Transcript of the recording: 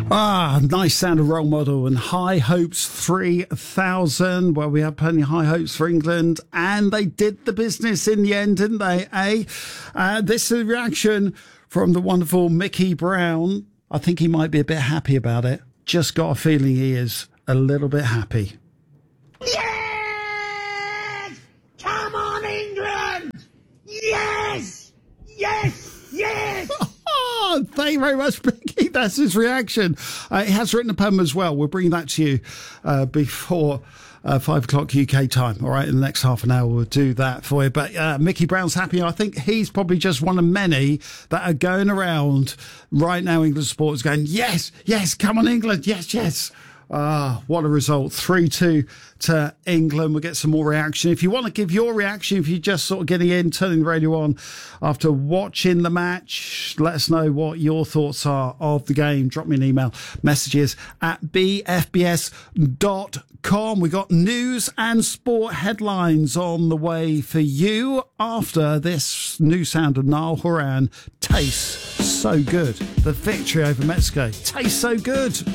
Nice sound of Role Model and High Hopes 3000. Well, we had plenty of high hopes for England, and they did the business in the end, didn't they, this is a reaction from the wonderful Mickey Brown. I think he might be a bit happy about it. Just got a feeling he is a little bit happy. Yes! Come on, England! Yes! Yes! Yes! Thank you very much, Mickey. That's his reaction. He has written a poem as well. We'll bring that to you before 5 o'clock UK time. All right, in the next half an hour, we'll do that for you. But Mickey Brown's happy. I think he's probably just one of many that are going around right now, England supporters going, yes, yes, come on, England. Yes, yes. What a result. 3-2 to England. We'll get some more reaction. If you want to give your reaction, if you're just sort of getting in, turning the radio on after watching the match, let us know what your thoughts are of the game. Drop me an email. Messages at bfbs.com. We got news and sport headlines on the way for you after this new sound of Niall Horan. Tastes so good. The victory over Mexico tastes so good.